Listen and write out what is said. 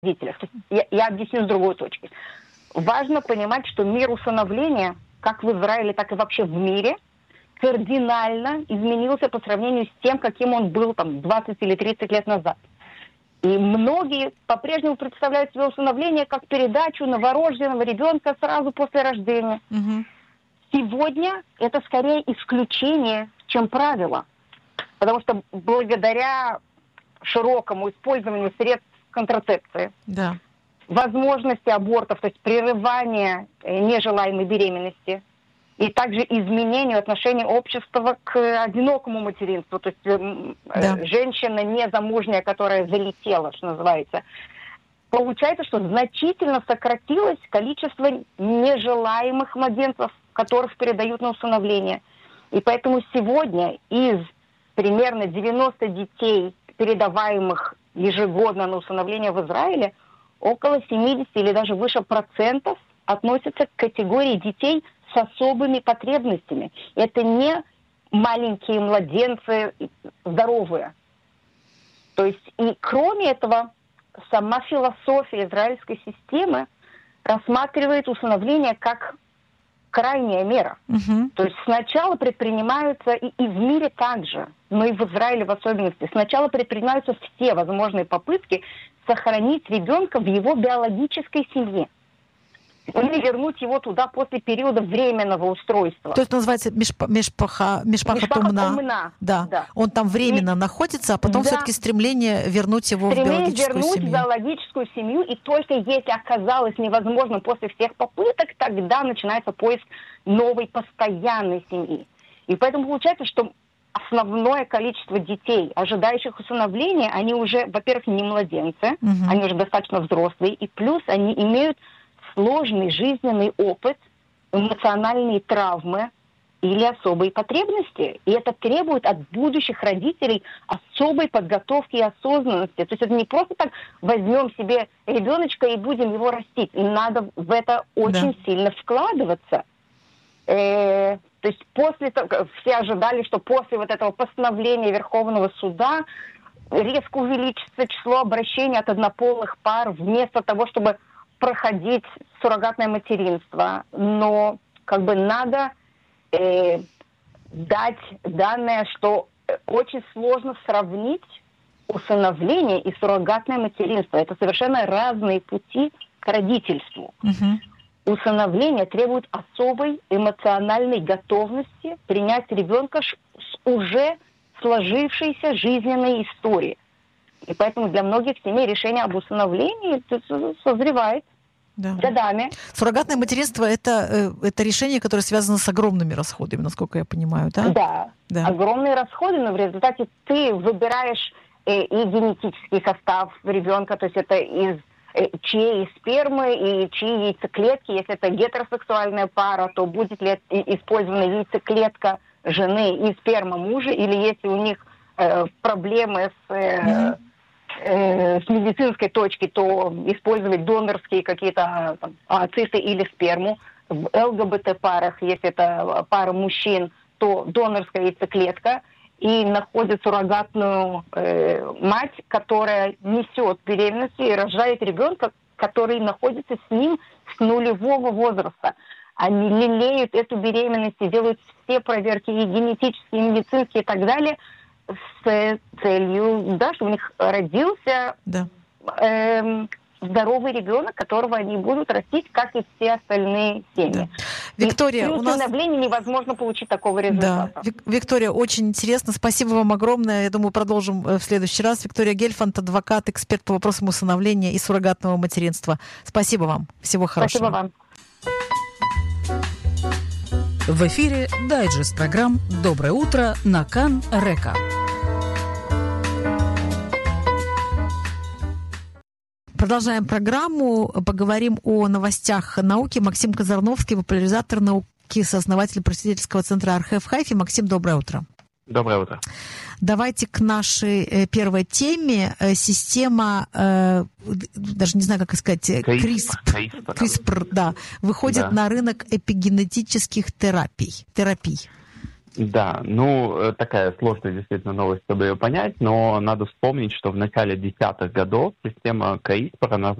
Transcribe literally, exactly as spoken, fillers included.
родителях. Я, я объясню с другой точки. Важно понимать, что мир усыновления, как в Израиле, так и вообще в мире, кардинально изменился по сравнению с тем, каким он был там двадцать или тридцать лет назад. И многие по-прежнему представляют себе усыновление как передачу новорожденного ребенка сразу после рождения. Угу. Сегодня это скорее исключение, чем правило. Потому что благодаря широкому использованию средств контрацепции, да. возможности абортов, то есть прерывания нежелаемой беременности, и также изменению отношения общества к одинокому материнству, то есть да. женщина незамужняя, которая залетела, что называется, получается, что значительно сократилось количество нежелаемых младенцев, которых передают на усыновление. И поэтому сегодня из примерно девяноста детей, передаваемых ежегодно на усыновление в Израиле, около семьдесят или даже выше процентов относятся к категории детей с особыми потребностями. Это не маленькие младенцы здоровые. То есть, и кроме этого, сама философия израильской системы рассматривает усыновление как крайняя мера. Угу. То есть сначала предпринимаются, и, и в мире также, но и в Израиле в особенности, сначала предпринимаются все возможные попытки сохранить ребенка в его биологической семье. Или вернуть его туда после периода временного устройства. То есть называется межпа, межпаха, межпахат умна. Да. да. Он там временно и, находится, а потом да. все-таки стремление вернуть его стремление в биологическую вернуть семью. в биологическую семью, и только если оказалось невозможно после всех попыток, тогда начинается поиск новой постоянной семьи. И поэтому получается, что основное количество детей, ожидающих усыновления, они уже, во-первых, не младенцы, угу. они уже достаточно взрослые, и плюс они имеют сложный жизненный опыт, эмоциональные травмы или особые потребности. И это требует от будущих родителей особой подготовки и осознанности. То есть это не просто так возьмем себе ребеночка и будем его растить. И надо в это очень да. сильно вкладываться. Э, то есть после того, все ожидали, что после вот этого постановления Верховного суда резко увеличится число обращений от однополых пар вместо того, чтобы проходить суррогатное материнство, но как бы надо э, дать данное, что очень сложно сравнить усыновление и суррогатное материнство. Это совершенно разные пути к родительству. Угу. Усыновление требует особой эмоциональной готовности принять ребенка с уже сложившейся жизненной историей. И поэтому для многих семей решение об усыновлении созревает да. годами. Суррогатное материнство это, – это решение, которое связано с огромными расходами, насколько я понимаю, да? Да, да. Огромные расходы, но в результате ты выбираешь э, и генетический состав ребенка, то есть это из э, чьей спермы и чьи яйцеклетки. Если это гетеросексуальная пара, то будет ли использована яйцеклетка жены и сперма мужа, или если у них э, проблемы с... Э, mm-hmm. с медицинской точки, то использовать донорские какие-то там, ооциты или сперму. В ЛГБТ-парах, если это пара мужчин, то донорская яйцеклетка. И находит суррогатную э, мать, которая несет беременность и рожает ребенка, который находится с ним с нулевого возраста. Они лелеют эту беременность и делают все проверки, и генетические, и медицинские, и так далее, с целью, да, чтобы у них родился да. э, здоровый ребенок, которого они будут растить, как и все остальные семьи. Да. Виктория, и при у нас... усыновлении невозможно получить такого результата. Да. Виктория, очень интересно. Спасибо вам огромное. Я думаю, продолжим в следующий раз. Виктория Гельфанд, адвокат, эксперт по вопросам усыновления и суррогатного материнства. Спасибо вам. Всего хорошего. Спасибо вам. В эфире дайджест программ «Доброе утро» на Кан Река. Продолжаем программу. Поговорим о новостях науки. Максим Казарновский, популяризатор науки, сооснователь просветительского центра Архе в Хайфе. Максим, доброе утро. Доброе утро. Давайте к нашей первой теме. Система, даже не знаю, как сказать, CRISPR, CRISPR да, выходит да. на рынок эпигенетических терапий. терапий. Да, ну, такая сложная действительно новость, чтобы ее понять, но надо вспомнить, что в начале десятых годов система CRISPR, она